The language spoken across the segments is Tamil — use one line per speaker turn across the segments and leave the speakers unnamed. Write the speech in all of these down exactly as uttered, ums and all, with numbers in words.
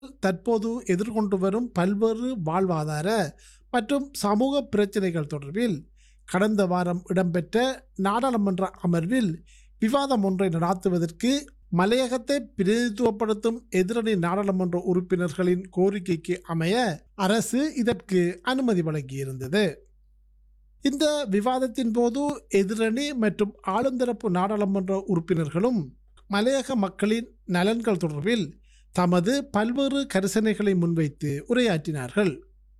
தற்போது எதிர்கொண்டு வரும் பல்வேறு வாழ்வாதார மற்றும் சமூக பிரச்சினைகள் தொடர்பில் கடந்த வாரம் இடம்பெற்ற நாடாளுமன்ற அமர்வில் விவாதம் ஒன்றை நடாத்துவதற்கு மலையகத்தை பிரதிநிதித்துவப்படுத்தும் எதிரணி நாடாளுமன்ற உறுப்பினர்களின் கோரிக்கைக்கு அமைய அரசு இதற்கு அனுமதி வழங்கியிருந்தது. இந்த விவாதத்தின் போது எதிரணி மற்றும் ஆளுந்தரப்பு நாடாளுமன்ற உறுப்பினர்களும் மலையக மக்களின் நலன்கள் தொடர்பில் தமது பல்வேறு கரிசனைகளை முன்வைத்து உரையாற்றினார்கள்.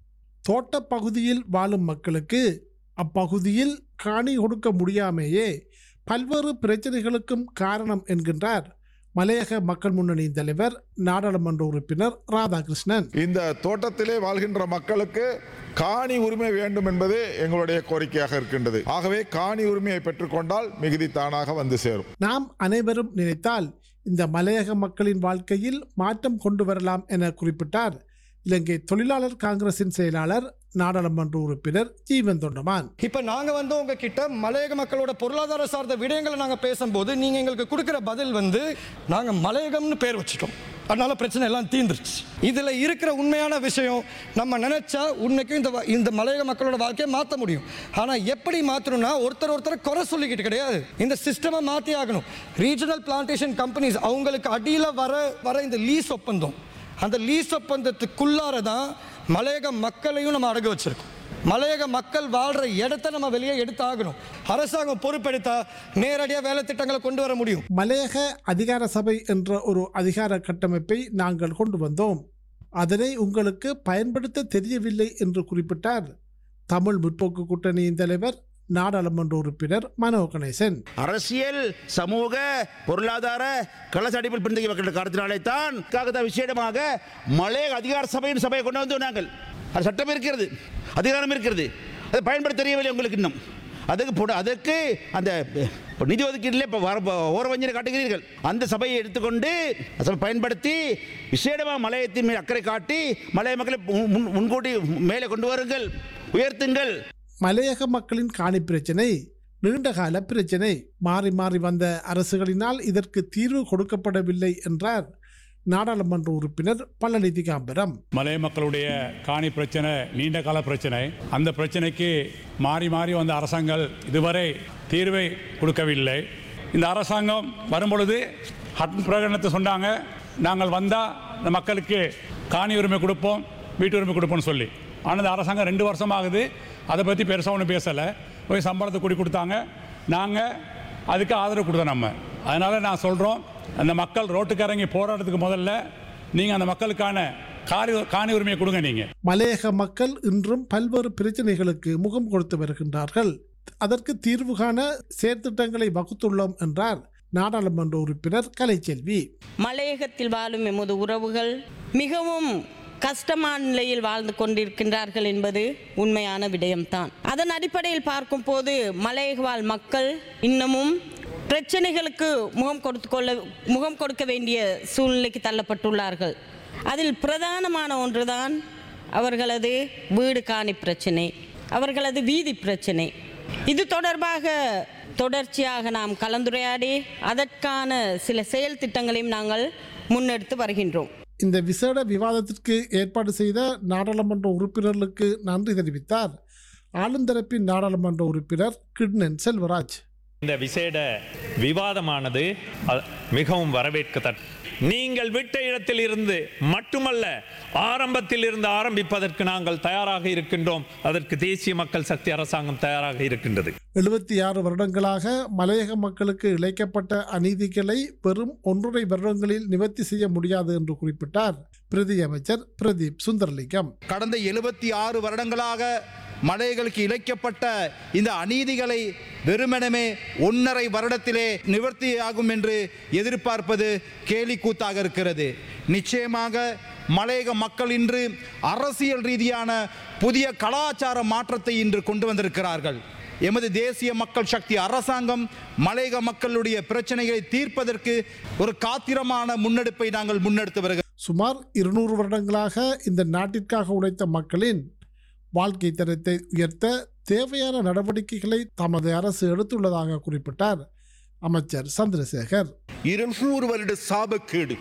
தோட்ட பகுதியில் வாழும் மக்களுக்கு அப்பகுதியில் காணி கொடுக்க முடியாமையே பல்வேறு பிரச்சனைகளுக்கும் காரணம் என்கின்றார் மலையக மக்கள் முன்னணியின் தலைவர் நாடாளுமன்ற உறுப்பினர் ராதாகிருஷ்ணன்.
இந்த தோட்டத்திலே வாழ்கின்ற மக்களுக்கு காணி உரிமை வேண்டும் என்பது எங்களுடைய கோரிக்கையாக இருக்கின்றது. ஆகவே காணி உரிமையை பெற்றுக்கொண்டால் மிகுதி தானாக வந்து சேரும்.
நாம் அனைவரும் நினைத்தால் இந்த மலையக மக்களின் வாழ்க்கையில் மாற்றம் கொண்டு வரலாம் என குறிப்பிட்டார் இலங்கை தொழிலாளர் காங்கிரசின் செயலாளர் நாடாளுமன்ற உறுப்பினர் ஜீவன் தொண்டமான்.
இப்ப நாங்க வந்து உங்ககிட்ட மலையக மக்களோட பொருளாதார சார்ந்த விடயங்களை நாங்க பேசும்போது நீங்க எங்களுக்கு கொடுக்கிற பதில் வந்து நாங்க மலையகம்னு பேர் வச்சுட்டோம், அதனால பிரச்சனை எல்லாம் தீர்ந்துருச்சு. இதுல இருக்கிற உண்மையான விஷயம், நம்ம நினைச்சா உன்னைக்கும் இந்த இந்த மலையக மக்களோட வாழ்க்கையை மாற்ற முடியும். ஆனா எப்படி மாற்றணும்னா ஒருத்தர் ஒருத்தர் குறை சொல்லிக்கிட்டு கிடையாது, இந்த சிஸ்டமை மாற்றி ஆகணும். ரீஜனல் பிளான்டேஷன் கம்பெனிஸ் அவங்களுக்கு அடியில் வர வர இந்த லீஸ் ஒப்பந்தம், அந்த லீஸ் ஒப்பந்தத்துக்குள்ளார தான் மலையக மக்களையும் நம்ம அடகு வச்சிருக்கோம். மலையக மக்கள் வாழ்ற இடத்தை நம்ம வெளியே எடுத்தாகணும். அரசாங்கம் பொறுப்பெடுத்தா நேரடியாக வேலை திட்டங்களை கொண்டு வர முடியும்.
மலையக அதிகார சபை என்ற ஒரு அதிகார கட்டமைப்பை நாங்கள் கொண்டு வந்தோம், அதனை உங்களுக்கு பயன்படுத்த தெரியவில்லை என்று குறிப்பிட்டார் தமிழ் முற்போக்கு கூட்டணியின் தலைவர் நாடாளுமன்ற உறுப்பினர் மனோ கணேசன்.
அரசியல் சமூக பொருளாதார களச்சடிப்பில் பின்தங்கிய மக்களுடைய கருத்தினாலே தான் விசேடமாக மலையக அதிகார சபையின் சபையை கொண்டு வந்து நாங்கள். அது சட்டம் இருக்கிறது, அதிகாரம் இருக்கிறது, அதை பயன்படுத்த தெரியவில்லை உங்களுக்கு இன்னும். அதுக்கு போட அதற்கு அந்த நிதி ஒதுக்கீட்டில் இப்போ வர ஓரவஞ்சனை காட்டுகிறீர்கள். அந்த சபையை எடுத்துக்கொண்டு சபை பயன்படுத்தி விசேடமாக மலையத்தின் மேல் அக்கறை காட்டி மலைய மக்களை முன்கூட்டி மேலே கொண்டு வாருங்கள், உயர்த்துங்கள்.
மலையக மக்களின் காணி பிரச்சனை நீண்டகால பிரச்சனை, மாறி மாறி வந்த அரசுகளினால் இதற்கு தீர்வு கொடுக்கப்படவில்லை என்றார் நாடாளுமன்ற உறுப்பினர் பழனி திகாம்பரம்.
மலைய மக்களுடைய காணி பிரச்சனை நீண்ட கால பிரச்சனை. அந்த பிரச்சனைக்கு மாறி மாறி வந்த அரசாங்கங்கள் இதுவரை தீர்வை கொடுக்கவில்லை. இந்த அரசாங்கம் வரும்பொழுது ஹட்டன் பிரகடனத்தை சொன்னாங்க, நாங்கள் வந்தால் இந்த மக்களுக்கு காணி உரிமை கொடுப்போம், வீட்டு உரிமை கொடுப்போம்னு சொல்லி. ஆனால் இந்த அரசாங்கம் ரெண்டு வருஷம் ஆகுது, அதை பற்றி பெருசாக ஒன்றும் பேசலை. போய் சம்பளத்தை கூடி கொடுத்தாங்க, நாங்கள் அதுக்கு ஆதரவு கொடுத்தோம் நம்ம. அதனால் நான் சொல்கிறோம், அந்த மக்கள் ரோட்டுக்கு இறங்கி போராட்டத்துக்கு முதல்ல நீங்கள் அந்த மக்களுக்கான காணி காணி உரிமையை கொடுங்க. நீங்கள்
மலையக மக்கள் இன்றும் பல்வேறு பிரச்சனைகளுக்கு முகம் கொடுத்து வருகின்றார்கள், அதற்கு தீர்வு காண செயற்திட்டங்களை வகுத்துள்ளோம் என்றார் நாடாளுமன்ற உறுப்பினர் கலைச்செல்வி.
மலையகத்தில் வாழும் எமது உறவுகள் மிகவும் கஷ்டமான நிலையில் வாழ்ந்து கொண்டிருக்கின்றார்கள் என்பது உண்மையான விடயம்தான். அதன் அடிப்படையில் பார்க்கும் போது மலையக வாழ் மக்கள் இன்னமும் பிரச்சனைகளுக்கு முகம் கொடுத்து கொள்ள முகம் கொடுக்க வேண்டிய சூழ்நிலைக்கு தள்ளப்பட்டுள்ளார்கள். அதில் பிரதானமான ஒன்றுதான் அவர்களது வீடு காணி பிரச்சனை, அவர்களது வீதி பிரச்சனை. இது தொடர்பாக தொடர்ச்சியாக நாம் கலந்துரையாடி அதற்கான சில செயல் திட்டங்களையும் நாங்கள் முன்னெடுத்து வருகின்றோம்.
இந்த விசேட விவாதத்திற்கு ஏற்பாடு செய்த நாடாளுமன்ற உறுப்பினர்களுக்கு நன்றி தெரிவித்தார் ஆளுந்தரப்பின் நாடாளுமன்ற உறுப்பினர் கிட்னன் செல்வராஜ்.
இந்த விசேட விவாதமானது மிகவும் வரவேற்கத்தக்க. நீங்கள் விட்ட இடத்தில் இருந்து மட்டுமல்ல, ஆரம்பத்தில் இருந்து ஆரம்பிப்பதற்கு நாங்கள் தயாராக இருக்கின்றோம். அதற்கு தேசிய மக்கள் சக்தி அரசாங்கம் தயாராக இருக்கின்றது.
எழுபத்தி ஆறு வருடங்களாக மலையக மக்களுக்கு இழைக்கப்பட்ட அநீதிகளை வெறும் ஒன்றரை வருடங்களில் நிவர்த்தி செய்ய முடியாது என்று குறிப்பிட்டார் பிரதி அமைச்சர் பிரதீப் சுந்தரலிங்கம்.
கடந்த எழுபத்தி ஆறு வருடங்களாக மலையகளுக்கு இழைக்கப்பட்ட இந்த அநீதிகளை வெறுமனமே ஒன்றரை வருடத்திலே நிவர்த்தியாகும் என்று எதிர்பார்ப்பது கேலி கூத்தாக இருக்கிறது. நிச்சயமாக மலையக மக்கள் இன்று அரசியல் ரீதியான புதிய கலாச்சார மாற்றத்தை இன்று கொண்டு வந்திருக்கிறார்கள். எமது தேசிய மக்கள் சக்தி அரசாங்கம் மலையக மக்களுடைய பிரச்சனைகளை தீர்ப்பதற்கு ஒரு காத்திரமான முன்னெடுப்பை நாங்கள் முன்னெடுத்து வருகிறோம்.
சுமார் இருநூறு வருடங்களாக இந்த நாட்டிற்காக உழைத்த மக்களின் வாழ்க்கை தரத்தை உயர்த்த தேவையான நடவடிக்கைகளை தமது அரசு எடுத்துள்ளதாக குறிப்பிட்டார் அமைச்சர் சந்திரசேகர்.
இருநூறு வருட சாபக்கேடு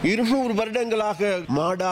இருநூறு வருடங்களாக மாடா